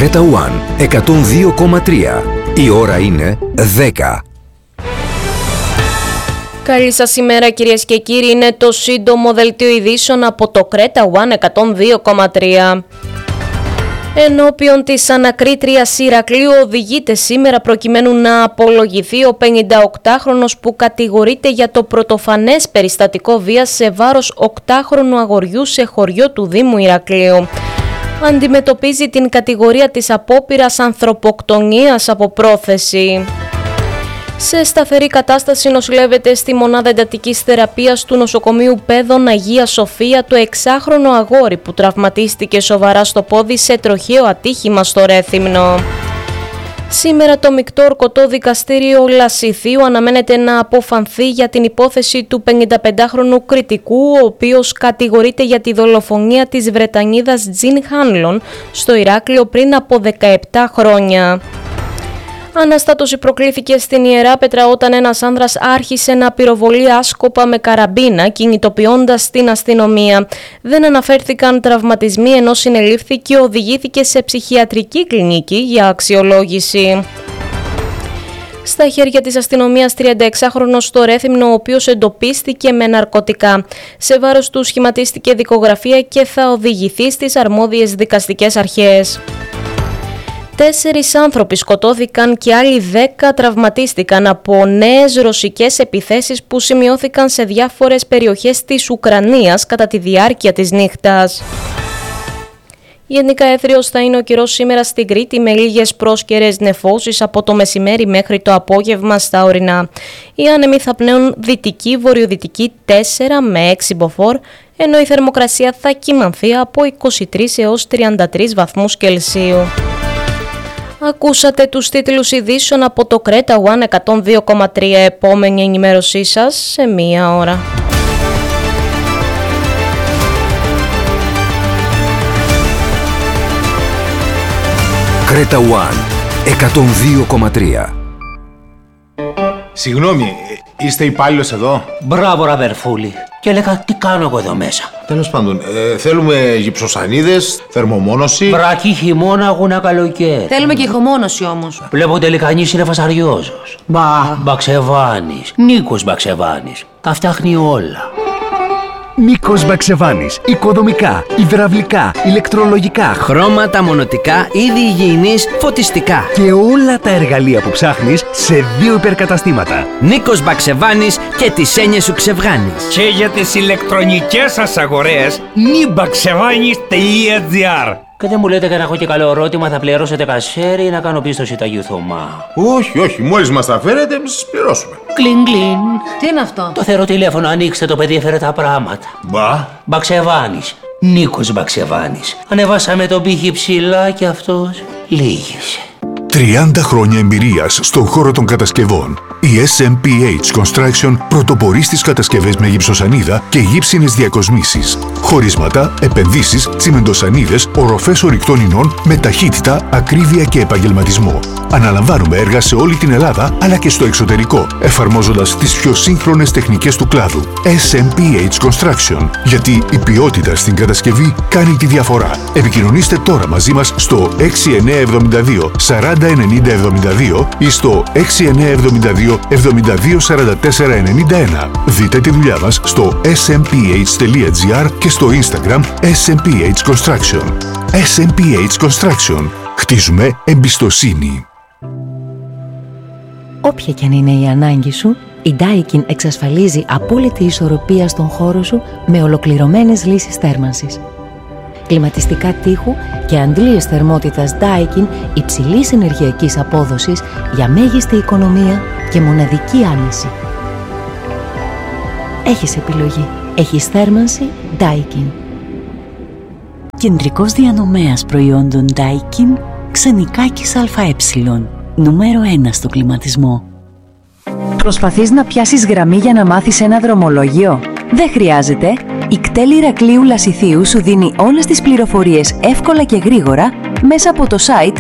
Creta One 102,3. Η ώρα είναι 10. Καλή σας ημέρα κυρίες και κύριοι, είναι το σύντομο δελτίο ειδήσεων από το Creta One 102,3. Ενώπιον της ανακρίτριας Ηρακλείου οδηγείται σήμερα προκειμένου να απολογηθεί ο 58χρονος που κατηγορείται για το πρωτοφανές περιστατικό βίας σε βάρος 8χρονου αγοριού σε χωριό του Δήμου Ηρακλείου. Αντιμετωπίζει την κατηγορία της απόπειρας ανθρωποκτονίας από πρόθεση. Σε σταθερή κατάσταση νοσηλεύεται στη μονάδα εντατικής θεραπείας του νοσοκομείου Πέδων Αγία Σοφία το 6χρονο αγόρι που τραυματίστηκε σοβαρά στο πόδι σε τροχαίο ατύχημα στο Ρέθυμνο. Σήμερα το μεικτό ορκωτό δικαστήριο Λασιθίου αναμένεται να αποφανθεί για την υπόθεση του 55χρονου κριτικού, ο οποίος κατηγορείται για τη δολοφονία της Βρετανίδας Τζιν Χάνλον στο Ηράκλειο πριν από 17 χρόνια. Αναστάτωση προκλήθηκε στην Ιεράπετρα όταν ένας άνδρας άρχισε να πυροβολεί άσκοπα με καραμπίνα, κινητοποιώντας την αστυνομία. Δεν αναφέρθηκαν τραυματισμοί, ενώ συνελήφθη και οδηγήθηκε σε ψυχιατρική κλινική για αξιολόγηση. Στα χέρια της αστυνομίας 36χρονος στο Ρέθυμνο, ο οποίος εντοπίστηκε με ναρκωτικά. Σε βάρος του σχηματίστηκε δικογραφία και θα οδηγηθεί στις αρμόδιες δικαστικές αρχές. 4 άνθρωποι σκοτώθηκαν και άλλοι 10 τραυματίστηκαν από νέες ρωσικές επιθέσεις που σημειώθηκαν σε διάφορες περιοχές της Ουκρανίας κατά τη διάρκεια της νύχτας. Γενικά έθριος θα είναι ο καιρός σήμερα στην Κρήτη με λίγες πρόσκαιρες νεφώσεις από το μεσημέρι μέχρι το απόγευμα στα ορεινά. Οι άνεμοι θα πνέουν δυτική-βορειοδυτική 4 με 6 μποφόρ, ενώ η θερμοκρασία θα κυμανθεί από 23 έως 33 βαθμούς Κελσίου. Ακούσατε τους τίτλους ειδήσεων από το Creta One 102,3. Επόμενη ενημέρωσή σας σε μία ώρα. Creta One 102,3. Συγγνώμη, είστε υπάλληλος εδώ? Μπράβο, αδερφούλη. Και έλεγα τι κάνω εγώ εδώ μέσα. Τέλος πάντων, θέλουμε γυψοσανίδες, θερμομόνωση. Βρακή, χειμώνα, αγούνα, καλοκαίρι. Θέλουμε και ηχομόνωση όμως. Βλέπω τελικά κανείς είναι φασαριόζος. Μπαξεβάνης. Νίκος Μπαξεβάνης. Τα φτιάχνει όλα. Νίκος Μπαξεβάνης. Οικοδομικά, υδραυλικά, ηλεκτρολογικά, χρώματα, μονοτικά, είδη υγιεινής, φωτιστικά. Και όλα τα εργαλεία που ψάχνεις σε 2 υπερκαταστήματα. Νίκος Μπαξεβάνης και τις έννοιες σου ξεβγάνεις. Και για τις ηλεκτρονικές σας αγορές, nibaxevanis.gr. Και δεν μου λέτε και να έχω και καλό ερώτημα, θα πληρώσετε κασέρι ή να κάνω πίστοση Αγίου Θωμά? Όχι, μόλις μας τα φέρετε, εμείς σας πληρώσουμε. Κλιν, κλιν. Τι είναι αυτό? Το θεωρώ τηλέφωνο, ανοίξτε, το παιδί έφερε τα πράγματα. Μπαξεβάνης. Νίκος Μπαξεβάνης. Ανεβάσαμε τον πύχη ψηλά και αυτός λύγησε. 30 χρόνια εμπειρίας στον χώρο των κατασκευών. Η SMPH Construction πρωτοπορεί στις κατασκευές με γυψοσανίδα και γύψινες διακοσμήσεις. Χωρίσματα, επενδύσεις, τσιμεντοσανίδες, οροφές ορυκτών ινών με ταχύτητα, ακρίβεια και επαγγελματισμό. Αναλαμβάνουμε έργα σε όλη την Ελλάδα αλλά και στο εξωτερικό, εφαρμόζοντας τις πιο σύγχρονες τεχνικές του κλάδου. SMPH Construction. Γιατί η ποιότητα στην κατασκευή κάνει τη διαφορά. Επικοινωνήστε τώρα μαζί μας στο 6972 40 9072 ή στο 6972 72 44 91. Δείτε τη δουλειά μας στο smph.gr και στο Instagram SMPH Construction. SMPH Construction. Χτίζουμε εμπιστοσύνη. Όποια και αν είναι η ανάγκη σου, η Daikin εξασφαλίζει απόλυτη ισορροπία στον χώρο σου με ολοκληρωμένες λύσεις θέρμανσης. Κλιματιστικά τείχου και αντλίες θερμότητας Daikin υψηλής ενεργειακής απόδοσης για μέγιστη οικονομία και μοναδική άνεση. Έχεις επιλογή. Έχεις θέρμανση Daikin. Κεντρικός διανομέας προϊόντων Daikin, Ξενικάκης ΑΕ, νούμερο 1 στο κλιματισμό. Προσπαθείς να πιάσεις γραμμή για να μάθεις ένα δρομολόγιο? Δεν χρειάζεται. Η ΚΤΕΛ Ηρακλείου Λασιθίου σου δίνει όλες τις πληροφορίες εύκολα και γρήγορα μέσα από το site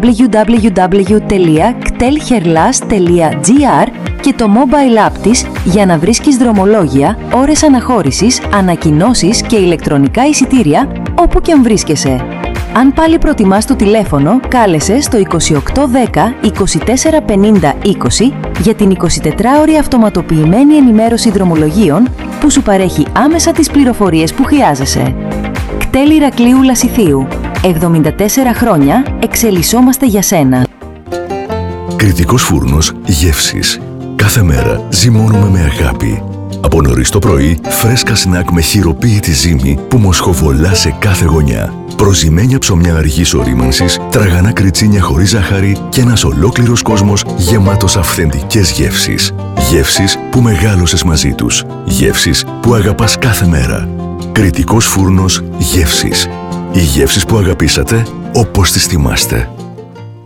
www.ktelherlas.gr και το mobile app της για να βρίσκεις δρομολόγια, ώρες αναχώρησης, ανακοινώσεις και ηλεκτρονικά εισιτήρια όπου και αν βρίσκεσαι. Αν πάλι προτιμάς το τηλέφωνο, κάλεσε στο 2810 2450 20 για την 24ωρη αυτοματοποιημένη ενημέρωση δρομολογίων που σου παρέχει άμεσα τις πληροφορίες που χρειάζεσαι. Κτέλ Ηρακλείου Λασιθίου. 74 χρόνια εξελισσόμαστε για σένα. Κρητικός φούρνος γεύσης. Κάθε μέρα ζυμώνουμε με αγάπη. Από νωρίς το πρωί, φρέσκα σνακ με χειροποίητη ζύμη που μοσχοβολά σε κάθε γωνιά. Προζυμένια ψωμιά αργής ορίμανσης, τραγανά κριτσίνια χωρίς ζάχαρη και ένας ολόκληρος κόσμος γεμάτος αυθεντικές γεύσεις. Γεύσεις που μεγάλωσες μαζί τους. Γεύσεις που αγαπάς κάθε μέρα. Κρητικός φούρνος γεύσης. Οι γεύσεις που αγαπήσατε όπως τις θυμάστε.